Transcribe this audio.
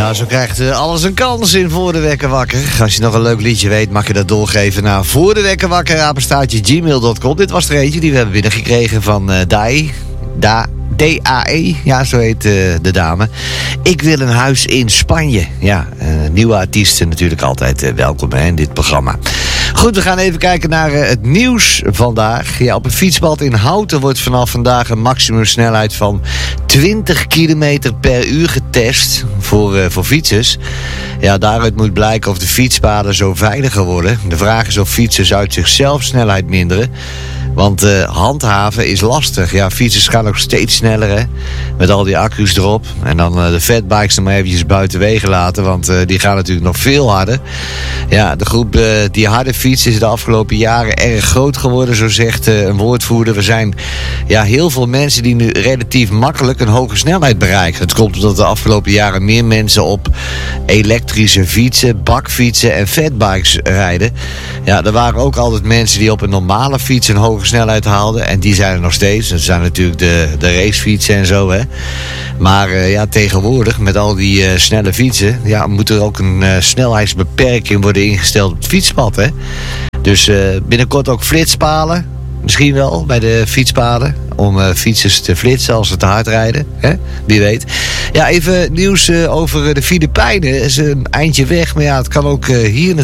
Ja, zo krijgt alles een kans in Voor de Wekker Wakker. Als je nog een leuk liedje weet, mag je dat doorgeven naar voordewekkerwakker@gmail.com. Dit was er eentje die we hebben binnengekregen van DAE, ja, zo heet de dame. Ik wil een huis in Spanje. Ja, nieuwe artiesten natuurlijk altijd welkom in dit programma. Goed, we gaan even kijken naar het nieuws vandaag. Ja, op het fietspad in Houten wordt vanaf vandaag een maximumsnelheid van 20 km per uur getest voor fietsers. Ja, daaruit moet blijken of de fietspaden zo veiliger worden. De vraag is of fietsers uit zichzelf snelheid minderen. Want handhaven is lastig. Ja, fietsers gaan ook steeds sneller, hè. Met al die accu's erop. En dan de fatbikes er maar eventjes buiten wegen laten. Want die gaan natuurlijk nog veel harder. Ja, de groep die harde fietst is de afgelopen jaren erg groot geworden. Zo zegt een woordvoerder. Er zijn heel veel mensen die nu relatief makkelijk een hoge snelheid bereiken. Het komt omdat de afgelopen jaren meer mensen op elektrische fietsen, bakfietsen en fatbikes rijden. Ja, er waren ook altijd mensen die op een normale fiets een hoge snelheid haalden. En die zijn er nog steeds. Dat zijn natuurlijk de racefietsen en zo, hè. Maar tegenwoordig met al die snelle fietsen, moet er ook een snelheidsbeperking worden ingesteld op het fietspad, hè. Dus binnenkort ook flitspalen. Misschien wel bij de fietspaden. Om fietsers te flitsen als ze te hard rijden. Hè? Wie weet. Ja, even nieuws over de Filipijnen. Het is een eindje weg. Maar ja, het kan ook hier